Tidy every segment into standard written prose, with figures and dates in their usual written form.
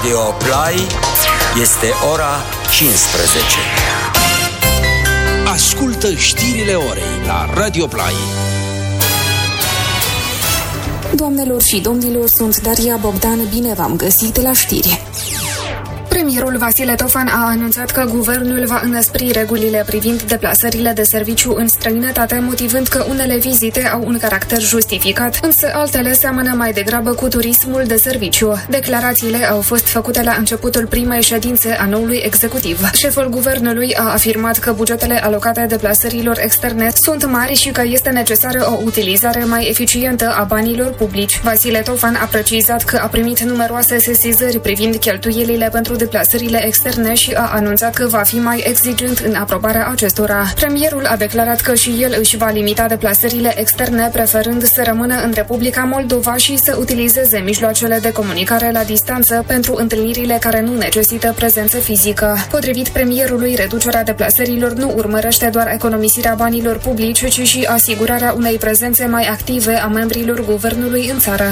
Radio Play este ora 15. Ascultă știrile orei la Radio Play. Doamnelor și domnilor, sunt Daria Bogdan, bine v-am găsit la știri. Premierul Vasile Tofan a anunțat că guvernul va înăspri regulile privind deplasările de serviciu în străinătate, motivând că unele vizite au un caracter justificat, însă altele seamănă mai degrabă cu turismul de serviciu. Declarațiile au fost făcute la începutul primei ședințe a noului executiv. Șeful guvernului a afirmat că bugetele alocate deplasărilor externe sunt mari și că este necesară o utilizare mai eficientă a banilor publici. Vasile Tofan a precizat că a primit numeroase sesizări privind cheltuielile pentru deplasările externe și a anunțat că va fi mai exigent în aprobarea acestora. Premierul a declarat că și el își va limita deplasările externe, preferând să rămână în Republica Moldova și să utilizeze mijloacele de comunicare la distanță pentru întâlnirile care nu necesită prezență fizică. Potrivit premierului, reducerea deplasărilor nu urmărește doar economisirea banilor publici, ci și asigurarea unei prezențe mai active a membrilor guvernului în țară.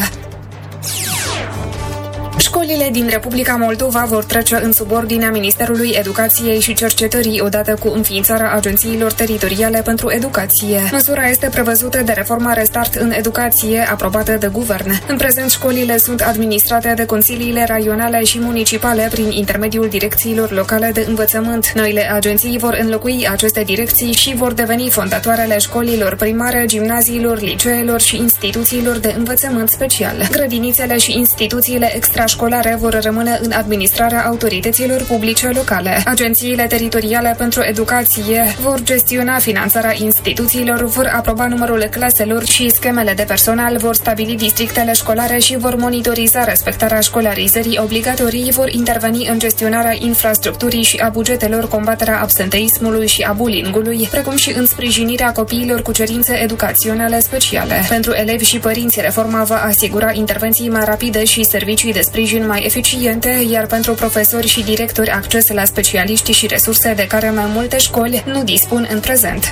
Școlile din Republica Moldova vor trece în subordinea Ministerului Educației și Cercetării odată cu înființarea agențiilor teritoriale pentru educație. Măsura este prevăzută de reforma Restart în educație, aprobată de guvern. În prezent, școlile sunt administrate de consiliile raionale și municipale prin intermediul direcțiilor locale de învățământ. Noile agenții vor înlocui aceste direcții și vor deveni fondatoarele școlilor primare, gimnaziilor, liceelor și instituțiilor de învățământ special. Grădinițele și instituțiile extrașcolare vor rămâne în administrarea autorităților publice locale. Agențiile teritoriale pentru educație vor gestiona finanțarea instituțiilor, vor aproba numărul claselor și schemele de personal, vor stabili districtele școlare și vor monitoriza respectarea școlarizării obligatorii, vor interveni în gestionarea infrastructurii și a bugetelor, combaterea absenteismului și a bullyingului, precum și în sprijinirea copiilor cu cerințe educaționale speciale. Pentru elevi și părinți, reforma va asigura intervenții mai rapide și servicii de sprijin mai eficiente, iar pentru profesori și directori acces la specialiști și resurse de care mai multe școli nu dispun în prezent.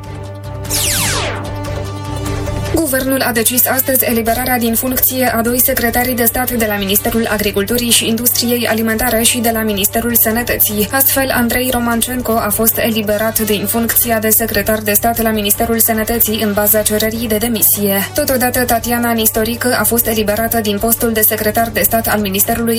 Guvernul a decis astăzi eliberarea din funcție a 2 secretari de stat de la Ministerul Agriculturii și Industriei Alimentare și de la Ministerul Sănătății. Astfel, Andrei Romancenco a fost eliberat din funcția de secretar de stat la Ministerul Sănătății în baza cererii de demisie. Totodată, Tatiana Nistorică a fost eliberată din postul de secretar de stat al Ministerului